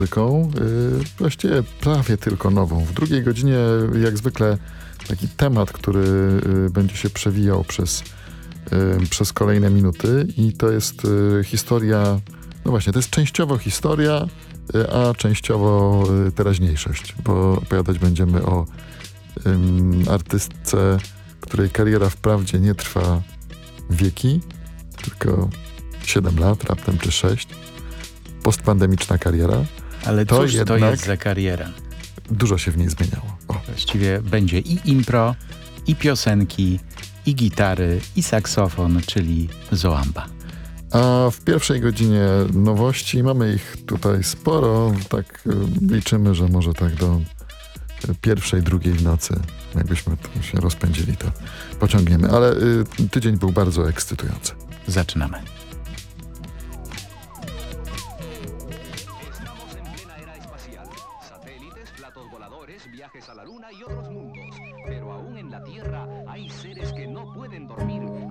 muzyką, właściwie prawie tylko nową. W drugiej godzinie, jak zwykle, taki temat, który będzie się przewijał przez kolejne minuty i to jest historia, no właśnie, to jest częściowo historia, a częściowo teraźniejszość, bo opowiadać będziemy o artystce, której kariera wprawdzie nie trwa wieki, tylko 7 lat, raptem czy 6. Postpandemiczna kariera. Ale cóż to jest za kariera? Dużo się w niej zmieniało. Właściwie będzie i impro, i piosenki, i gitary, i saksofon, czyli zoamba. A w pierwszej godzinie nowości, mamy ich tutaj sporo, tak liczymy, że może tak do pierwszej, drugiej w nocy, jakbyśmy tu się rozpędzili, to pociągniemy. Ale tydzień był bardzo ekscytujący. Zaczynamy. Viajes a la luna y otros mundos, pero aún en la Tierra hay seres que no pueden dormir